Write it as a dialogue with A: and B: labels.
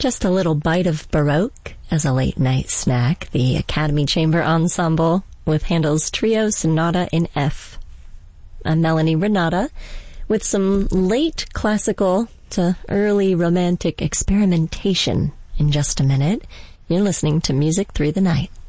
A: Just a little bite of Baroque as a late-night snack, the Academy Chamber Ensemble with Handel's Trio Sonata in F. I'm Melanie Renata with some late classical to early romantic experimentation in just a minute. You're listening to Music Through the Night.